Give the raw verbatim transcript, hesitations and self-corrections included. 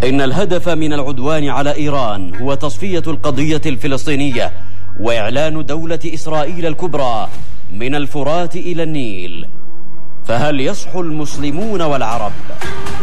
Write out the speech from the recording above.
إن الهدف من العدوان على إيران هو تصفية القضية الفلسطينية وإعلان دولة إسرائيل الكبرى من الفرات إلى النيل. فهل يصح المسلمون والعرب